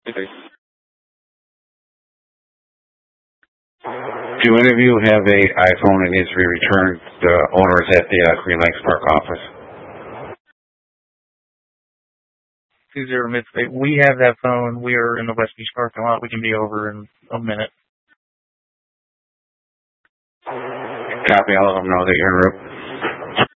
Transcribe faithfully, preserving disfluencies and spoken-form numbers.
Do any of you have a iPhone that needs to be returned? The owner is at the uh, Green Lakes Park office. Two zero Midstate. We have that phone. We are in the West Beach parking lot. We can be over in a minute. Copy. I'll let them know that you're en route.